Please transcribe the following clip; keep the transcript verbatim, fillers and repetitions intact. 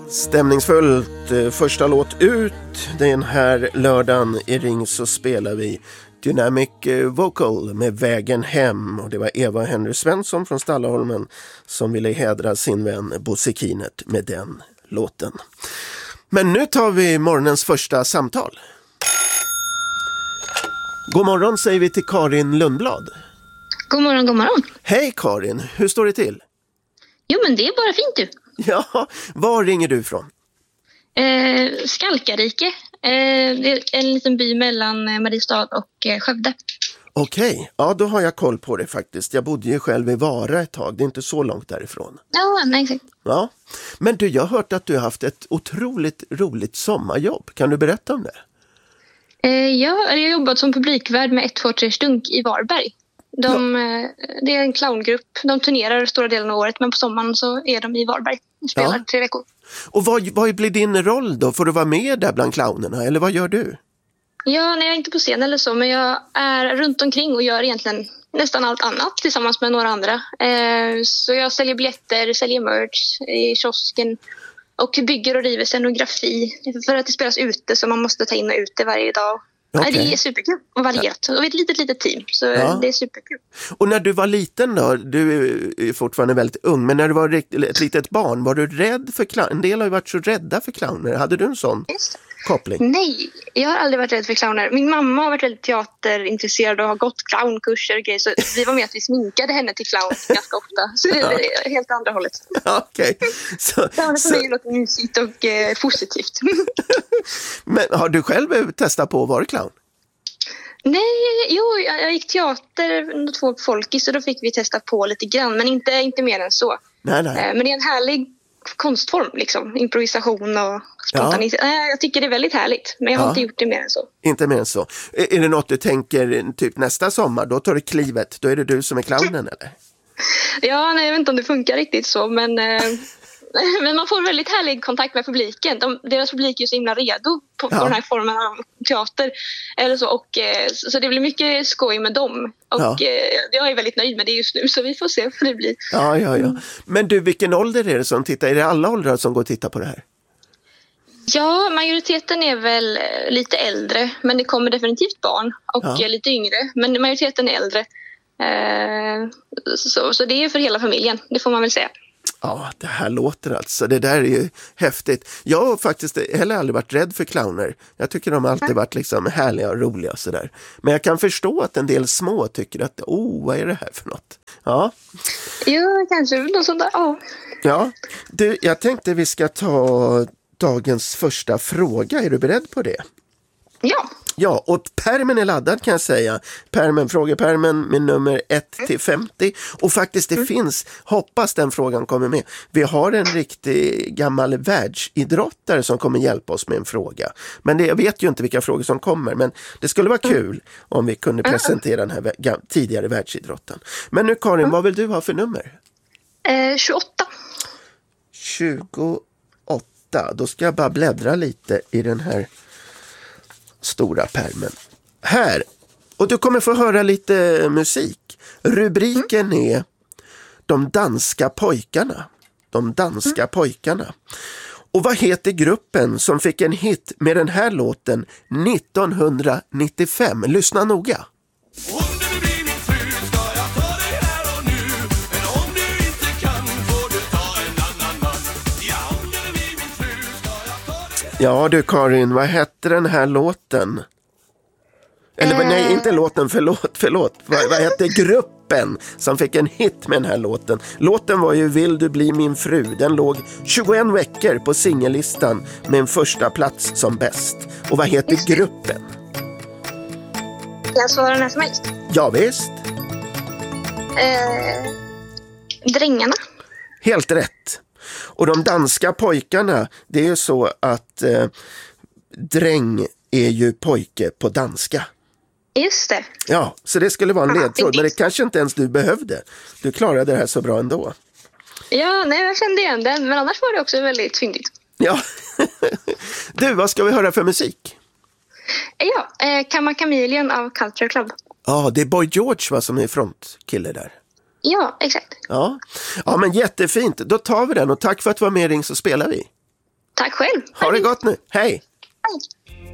Stämningsfullt, första låt ut den här lördagen i Ring så spelar vi Dynamic Vocal med Vägen hem, och det var Eva Henry Svensson från Stallaholmen som ville hedra sin vän Bosse Kinet med den låten. Men nu tar vi morgonens första samtal. God morgon säger vi till Karin Lundblad. God morgon, god morgon. Hej Karin, hur står det till? Jo men det är bara fint du. Ja, var ringer du ifrån? Eh, Skalkarike. Eh, det är en liten by mellan Mariestad och eh, Skövde. Okej, okay. Ja då har jag koll på det faktiskt. Jag bodde ju själv i Vara ett tag, det är inte så långt därifrån. Ja, nej exakt. Ja, men du, jag har hört att du har haft ett otroligt roligt sommarjobb. Kan du berätta om det? Eh, ja, jag har jobbat som publikvärd med ett två tre Stunk i Varberg. De, ja. Det är en clowngrupp. De turnerar stora delen av året, men på sommaren så är de i Varberg och spelar ja. tre veckor. Och vad, vad blir din roll då? Får du vara med där bland clownerna, eller vad gör du? Ja, nej, jag är inte på scen eller så, men jag är runt omkring och gör egentligen nästan allt annat tillsammans med några andra. Eh, så jag säljer biljetter, säljer merch i kiosken och bygger och river scenografi för att det spelas ute, så man måste ta in och ut det varje dag. Okay. Det är superkul och varierat. Och vi är ett litet, litet team, så ja. det är superkul. Och när du var liten då, du är fortfarande väldigt ung, men när du var ett litet barn, var du rädd för clowner? En del har ju varit så rädda för clowner. Hade du en sån koppling? Nej, jag har aldrig varit rädd för clowner. Min mamma har varit väldigt teaterintresserad och har gått clownkurser och grejer, så vi var med att vi sminkade henne till clown ganska ofta. Så det är ja. helt andra hållet. Okej. Okay. Så, clowner för mig låter mysigt och eh, positivt. Men har du själv testat på att vara clown? Nej, jo, jag, jag gick teater två folkis, så då fick vi testa på lite grann, men inte, inte mer än så. Nej, nej. Men det är en härlig konstform, liksom. Improvisation och spontanitet. Ja. Jag tycker det är väldigt härligt, men jag har ja. inte gjort det mer än så. Inte mer än så. Är det något du tänker typ nästa sommar? Då tar du klivet, då är det du som är clownen, eller? Ja, nej, jag vet inte om det funkar riktigt så, men... Men man får väldigt härlig kontakt med publiken. De, deras publik är så himla redo på, ja. på den här formen av teater. Eller så, och, så det blir mycket skoj med dem. Och ja. jag är väldigt nöjd med det just nu, så vi får se hur det blir. Ja, ja, ja. Men du, vilken ålder är det som tittar? Är det alla åldrar som går och tittar på det här? Ja, majoriteten är väl lite äldre. Men det kommer definitivt barn och ja. lite yngre. Men majoriteten är äldre. Så, så det är för hela familjen, det får man väl säga. Ja, det här låter alltså. Det där är ju häftigt. Jag har faktiskt heller aldrig varit rädd för clowner. Jag tycker de alltid varit liksom härliga och roliga och sådär. Men jag kan förstå att en del små tycker att, oh, vad är det här för något? Ja. Jo, kanske något sånt där. Ja. Ja, du, jag tänkte vi ska ta dagens första fråga. Är du beredd på det? Ja. Ja, och pärmen är laddad kan jag säga. Pärmen, frågepärmen med nummer ett till femtio. Och faktiskt det mm. finns, hoppas den frågan kommer med. Vi har en riktig gammal världsidrottare som kommer hjälpa oss med en fråga. Men det, jag vet ju inte vilka frågor som kommer. Men det skulle vara kul mm. om vi kunde presentera den här vä- tidigare världsidrotten. Men nu Karin, mm. vad vill du ha för nummer? Eh, tjugoåtta. tjugoåtta. Då ska jag bara bläddra lite i den här stora pärmen. Här. Och du kommer få höra lite musik. Rubriken mm. är De danska pojkarna. De danska mm. pojkarna. Och vad heter gruppen som fick en hit med den här låten nittonhundranittiofem? Lyssna noga. Ja du Karin, vad hette den här låten? Eller mm. nej, inte låten, förlåt, förlåt. Vad, vad hette gruppen som fick en hit med den här låten? Låten var ju Vill du bli min fru? Den låg tjugoen veckor på singellistan med en första plats som bäst. Och vad heter gruppen? Jag svarar när som helst. Ja visst. Eh, drängarna. Helt rätt. Och de danska pojkarna, det är ju så att eh, dräng är ju pojke på danska. Just det. Ja, så det skulle vara en ledtråd, men det kanske inte ens du behövde. Du klarade det här så bra ändå. Ja, nej, jag kände igen den, men annars var det också väldigt fyndigt. Ja. Du, vad ska vi höra för musik? Ja, eh, Kamma Chameleon av Culture Club. Ja, det är Boy George va, som är frontkille där. Ja, exakt. Ja. Ja, men jättefint. Då tar vi den och tack för att du var med i Ring så spelar vi. Tack själv. Ha det gott nu. Hej! Hej.